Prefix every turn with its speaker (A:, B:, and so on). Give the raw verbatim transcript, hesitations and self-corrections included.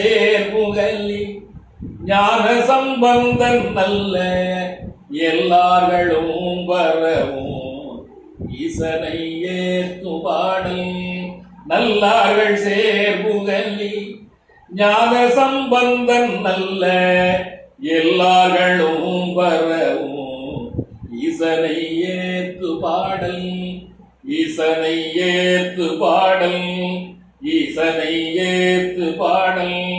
A: புகழி ஞான சம்பந்தன் நல்ல எல்லார்களும் வரவும் ஈசனை ஏத்து பாடல் நல்லார்கள் சேர்புகழி ஞான சம்பந்தன் நல்ல எல்லார்களும் வரவும் ஈசனை ஏத்து பாடல் ஈசனை ஏத்து பாடல் ஈசனை ஏத்து பாடல்